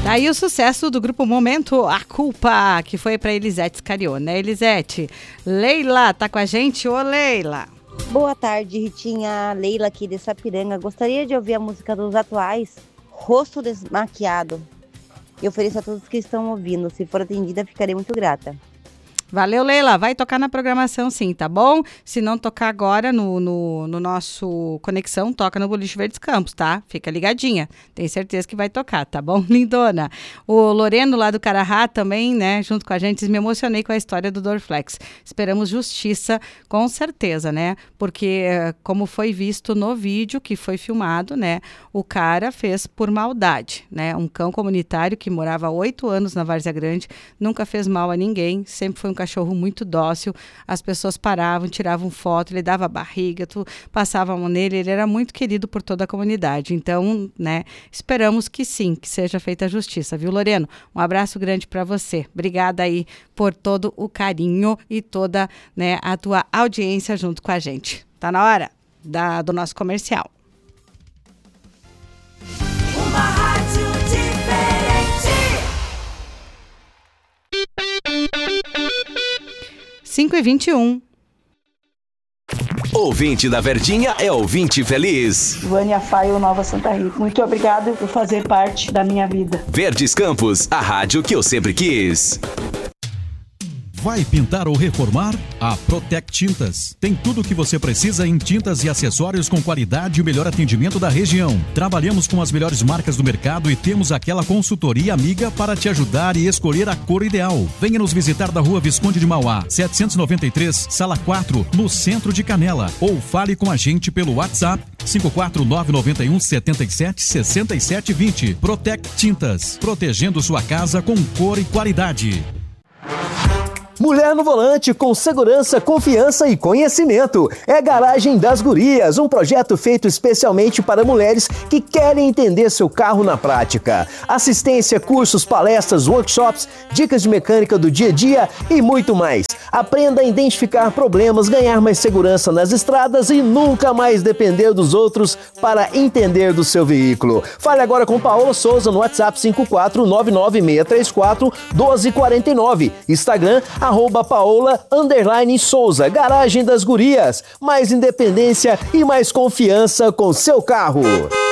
Daí o sucesso do grupo Momento, A Culpa, que foi para Elisete Scarione, né, Elisete? Leila, tá com a gente? Ô, Leila. Boa tarde, Ritinha. Leila aqui de Sapiranga. Gostaria de ouvir a música dos Atuais, Rosto Desmaquiado. E ofereço a todos que estão ouvindo. Se for atendida, ficarei muito grata. Valeu, Leila. Vai tocar na programação, sim, tá bom? Se não tocar agora no nosso Conexão, toca no Boliche Verdes Campos, tá? Fica ligadinha. Tenho certeza que vai tocar, tá bom, lindona? O Loreno, lá do Carará, também, né, junto com a gente, me emocionei com a história do Dorflex. Esperamos justiça, com certeza, né? Porque, como foi visto no vídeo que foi filmado, né, o cara fez por maldade, né? Um cão comunitário que morava há 8 anos na Várzea Grande, nunca fez mal a ninguém, sempre foi um cachorro muito dócil, as pessoas paravam, tiravam foto, ele dava barriga, passava a mão nele, ele era muito querido por toda a comunidade. Então, né, esperamos que sim, que seja feita a justiça, viu, Loreno? Um abraço grande para você. Obrigada aí por todo o carinho e toda, né, a tua audiência junto com a gente. Tá na hora do nosso comercial. Uma rádio diferente. 5h21. Ouvinte da Verdinha é ouvinte feliz. Vânia Faio, Nova Santa Rita. Muito obrigado por fazer parte da minha vida. Verdes Campos, a rádio que eu sempre quis. Vai pintar ou reformar? A Protec Tintas. Tem tudo o que você precisa em tintas e acessórios com qualidade e o melhor atendimento da região. Trabalhamos com as melhores marcas do mercado e temos aquela consultoria amiga para te ajudar e escolher a cor ideal. Venha nos visitar da Rua Visconde de Mauá, 793, Sala 4, no centro de Canela. Ou fale com a gente pelo WhatsApp 54991 77 67 20. Protec Tintas. Protegendo sua casa com cor e qualidade. Mulher no Volante, com segurança, confiança e conhecimento. É Garagem das Gurias, um projeto feito especialmente para mulheres que querem entender seu carro na prática. Assistência, cursos, palestras, workshops, dicas de mecânica do dia a dia e muito mais. Aprenda a identificar problemas, ganhar mais segurança nas estradas e nunca mais depender dos outros para entender do seu veículo. Fale agora com Paola Souza no WhatsApp 54996341249. Instagram, @Paola_Souza. Garagem das Gurias. Mais independência e mais confiança com seu carro.